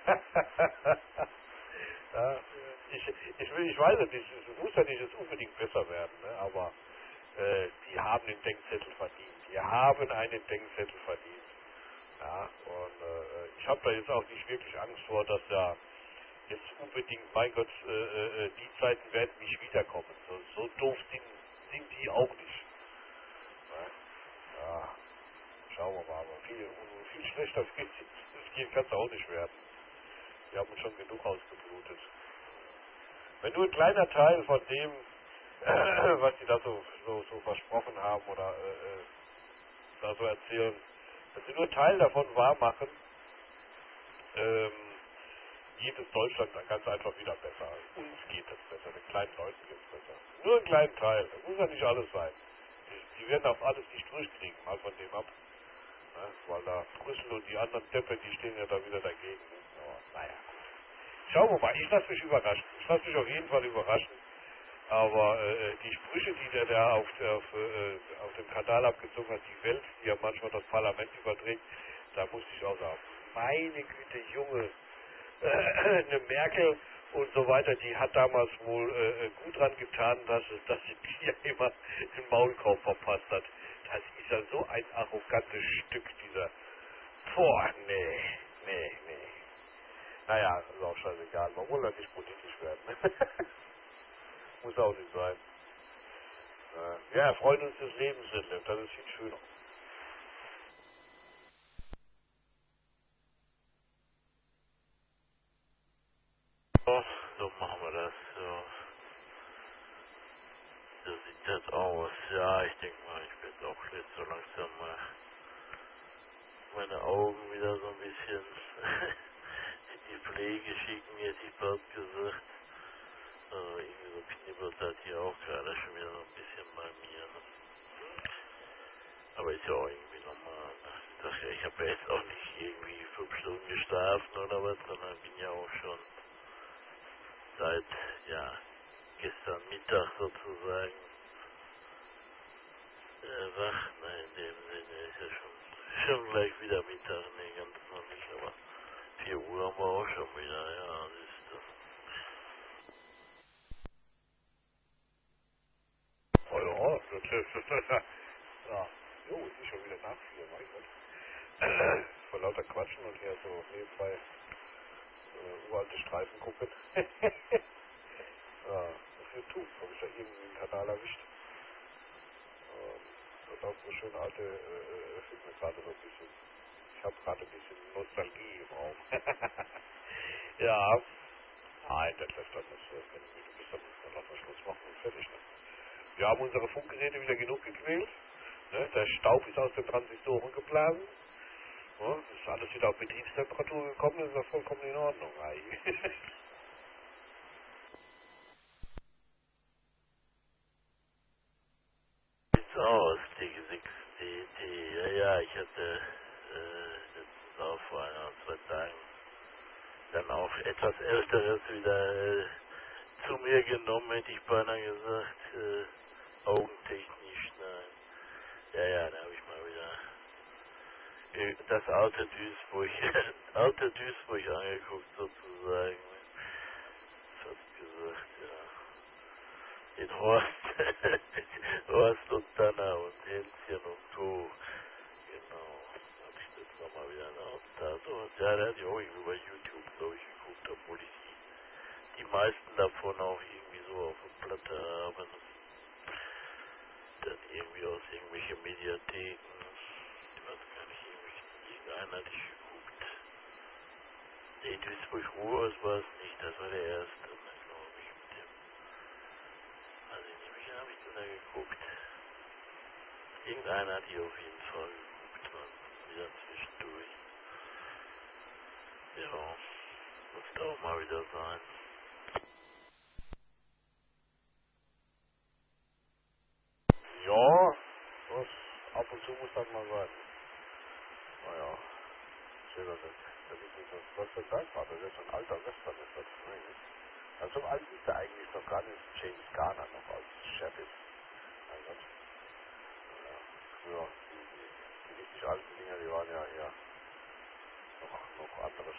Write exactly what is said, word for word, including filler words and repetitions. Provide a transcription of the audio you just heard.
Ja, ich, ich, will, ich weiß es nicht, es muss ja nicht jetzt unbedingt besser werden, ne? Aber äh, die haben den Denkzettel verdient. Die haben einen Denkzettel verdient. Ja, und äh, ich habe da jetzt auch nicht wirklich Angst vor, dass da jetzt unbedingt, mein Gott, äh, äh, die Zeiten werden nicht wiederkommen. So, so doof sind, sind die auch nicht. Ja, ja, schauen wir mal, aber viel, viel schlechter viel kann es auch nicht werden. Wir haben schon genug ausgeblutet. Wenn nur ein kleiner Teil von dem, äh, was die da so, so, so versprochen haben oder äh, da so erzählen, wenn sie nur einen Teil davon wahr machen, ähm, geht es Deutschland dann ganz einfach wieder besser. Uns geht es besser, den kleinen Leuten geht es besser. Nur einen kleinen Teil, das muss ja nicht alles sein. Die, die werden auch alles nicht durchkriegen, mal von dem ab. Ne? Weil da Brüssel und die anderen Deppe, die stehen ja da wieder dagegen. Aber naja. Schauen wir mal, ich lasse mich überraschen. Ich lasse mich auf jeden Fall überraschen. Aber äh, die Sprüche, die der da auf, auf, äh, auf dem Kanal abgezogen hat, die Welt, die ja manchmal das Parlament überträgt, da musste ich auch sagen, meine Güte, Junge, äh, eine Merkel und so weiter, die hat damals wohl äh, gut dran getan, dass, dass sie dir immer den Maulkorb verpasst hat. Das ist ja so ein arrogantes Stück, dieser, boah, nee, nee, nee. Naja, ist auch scheißegal, man will ja nicht politisch werden. Muss auch nicht sein. Äh, ja, erfreuen uns des Lebens, Detlef, das ist viel schöner. So, so machen wir das. So, so sieht das aus. Ja, ich denke mal, ich werde auch jetzt so langsam mal meine Augen wieder so ein bisschen in die Pflege schicken, hätte ich bald gesagt. Also irgendwie so knibbelt das hier auch gerade schon wieder so ein bisschen bei mir. Ne? Aber ist ja auch irgendwie normal. Ne? Ich sag ja, ich habe ja jetzt auch nicht irgendwie fünf Stunden geschlafen oder was, sondern bin ja auch schon seit, ja, gestern Mittag sozusagen äh, wach. Ne, in dem Sinne ist ja schon, schon gleich wieder Mittag. Ne, ganz noch nicht, aber vier Uhr haben wir auch schon wieder. Ja, siehst du. Oh ja, das, das, das, das, ja. Jo, es ist schon wieder nach vier, mein Gott. Vor lauter Quatschen und hier so nebenbei äh, uralte Streifen gucken. Ja, auf YouTube habe ich da irgendwie einen Kanal erwischt. Ähm, da laufen so schöne alte äh, Filme gerade so ein bisschen. Ich habe gerade ein bisschen Nostalgie im Raum. Ja. Nein, das lässt dann das, äh, wenn du bist, dann, dann lassen wir Schluss machen und fertig. Ne? Wir haben unsere Funkgeräte wieder genug gequält. Ne? Der Staub ist aus den Transistoren geblasen. Ne? Ist alles wieder auf Betriebstemperatur gekommen, ist das vollkommen in Ordnung eigentlich. Sieht's aus, T G sechs D T. Ja, ja, ich hatte äh, letztens auch vor ein oder zwei Tagen dann auch etwas Älteres wieder äh, zu mir genommen, hätte ich beinahe gesagt, äh, augentechnisch, nein. Ja, ja, da habe ich mal wieder äh, das alte Duisburg, alte Duisburg angeguckt sozusagen, fast gesagt, ja. Den Horst, Horst und Tanner und Hänschen und Co. Genau, habe ich jetzt nochmal wieder eine Tatort. Ja, der hat ja auch irgendwie bei YouTube, glaube ich, geguckt, obwohl ich die, die meisten davon auch irgendwie so auf der Platte habe. Dann irgendwie aus irgendwelchen Mediatheken. Ich weiß gar nicht, irgendwie, irgendeiner hatte ich geguckt. Nee, Duisburg Ruhr war es nicht, das war der erste, glaube ich, mit dem. Also nämlich habe ich da geguckt. Irgendeiner hat hier auf jeden Fall geguckt, man, wieder zwischendurch. Ja, muss auch mal wieder sein. Ja, das ab und zu muss das mal sein. Naja, ich sehe das nicht. Das ist nicht das, was für sein war. Das ist so ein alter Western ist das. Eigentlich. Also so alt ist er eigentlich noch gar nicht. James Garner noch als Sheriff. Mein Gott. Ja, früher, die, die, die richtig alten Dinger, die waren ja eher noch, noch andere